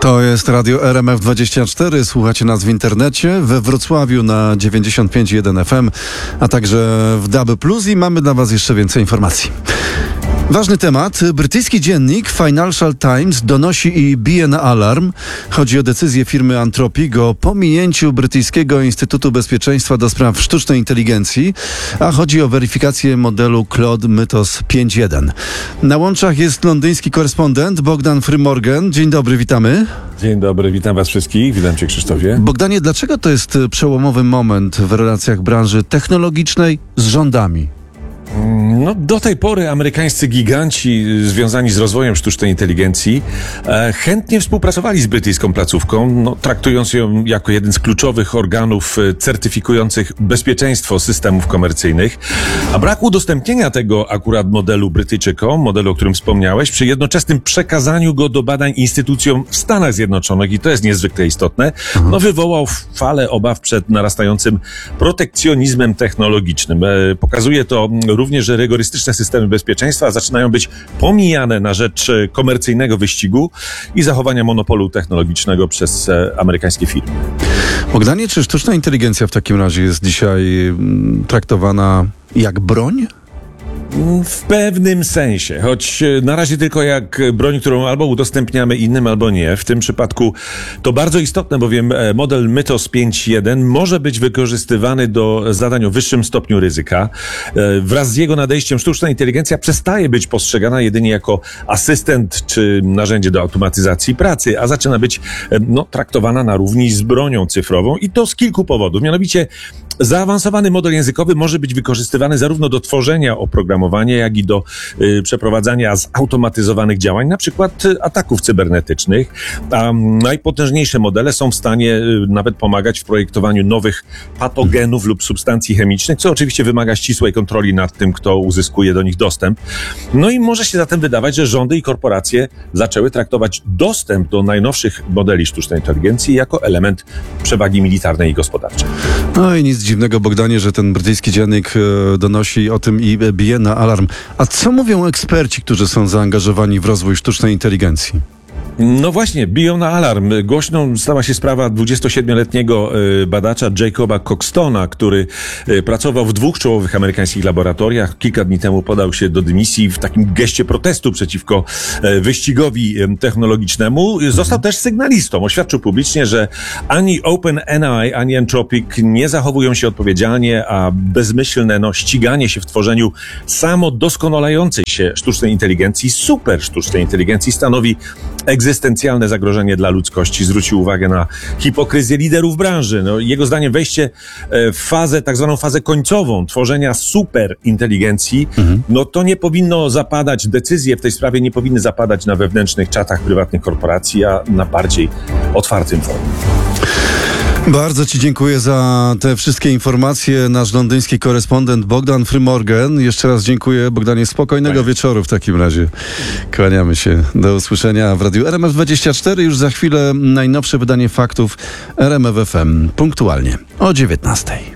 To jest Radio RMF24. Słuchacie nas w internecie, we Wrocławiu na 95,1 FM, a także w DAB+. I mamy dla Was jeszcze więcej informacji. Ważny temat. Brytyjski dziennik Financial Times donosi i bije na alarm. Chodzi o decyzję firmy Anthropic o pominięciu Brytyjskiego Instytutu Bezpieczeństwa do spraw sztucznej inteligencji, a chodzi o weryfikację modelu Claude Mythos 5.1. Na łączach jest londyński korespondent Bogdan Frymorgan. Dzień dobry, witamy. Dzień dobry, witam Was wszystkich. Witam Cię, Krzysztofie. Bogdanie, dlaczego to jest przełomowy moment w relacjach branży technologicznej z rządami? No, do tej pory amerykańscy giganci związani z rozwojem sztucznej inteligencji chętnie współpracowali z brytyjską placówką, traktując ją jako jeden z kluczowych organów certyfikujących bezpieczeństwo systemów komercyjnych. A brak udostępnienia tego akurat modelu Brytyjczykom, modelu, o którym wspomniałeś, przy jednoczesnym przekazaniu go do badań instytucjom w Stanach Zjednoczonych, i to jest niezwykle istotne, wywołał falę obaw przed narastającym protekcjonizmem technologicznym. Pokazuje to również, że rygorystyczne systemy bezpieczeństwa zaczynają być pomijane na rzecz komercyjnego wyścigu i zachowania monopolu technologicznego przez amerykańskie firmy. Bogdanie, czy sztuczna inteligencja w takim razie jest dzisiaj traktowana jak broń? W pewnym sensie, choć na razie tylko jak broń, którą albo udostępniamy innym, albo nie. W tym przypadku to bardzo istotne, bowiem model Mythos 5.1 może być wykorzystywany do zadań o wyższym stopniu ryzyka. Wraz z jego nadejściem sztuczna inteligencja przestaje być postrzegana jedynie jako asystent czy narzędzie do automatyzacji pracy, a zaczyna być traktowana na równi z bronią cyfrową, i to z kilku powodów. Mianowicie zaawansowany model językowy może być wykorzystywany zarówno do tworzenia oprogramowania, jak i do przeprowadzania zautomatyzowanych działań, na przykład ataków cybernetycznych. A najpotężniejsze modele są w stanie nawet pomagać w projektowaniu nowych patogenów lub substancji chemicznych, co oczywiście wymaga ścisłej kontroli nad tym, kto uzyskuje do nich dostęp. No i może się zatem wydawać, że rządy i korporacje zaczęły traktować dostęp do najnowszych modeli sztucznej inteligencji jako element przewagi militarnej i gospodarczej. No i nic dziwnego, Bogdanie, że ten brytyjski dziennik donosi o tym i bije na alarm. A co mówią eksperci, którzy są zaangażowani w rozwój sztucznej inteligencji? No właśnie, biją na alarm. Głośną stała się sprawa 27-letniego badacza Jacoba Coxtona, który pracował w 2 czołowych amerykańskich laboratoriach. Kilka dni temu podał się do dymisji w takim geście protestu przeciwko wyścigowi technologicznemu. Został też sygnalistą. Oświadczył publicznie, że ani OpenAI, ani Anthropic nie zachowują się odpowiedzialnie, a bezmyślne ściganie się w tworzeniu samodoskonalającej się sztucznej inteligencji, super sztucznej inteligencji, stanowi egzystencjalne zagrożenie dla ludzkości. Zwrócił uwagę na hipokryzję liderów branży. Jego zdaniem wejście w fazę, tak zwaną fazę końcową tworzenia super inteligencji, to nie powinno zapadać, decyzje w tej sprawie nie powinny zapadać na wewnętrznych czatach prywatnych korporacji, a na bardziej otwartym forum. Bardzo Ci dziękuję za te wszystkie informacje. Nasz londyński korespondent Bogdan Frymorgan. Jeszcze raz dziękuję, Bogdanie. Spokojnego wieczoru w takim razie. Kłaniamy się. Do usłyszenia w Radiu RMF24. Już za chwilę najnowsze wydanie faktów RMF FM. Punktualnie o 19:00.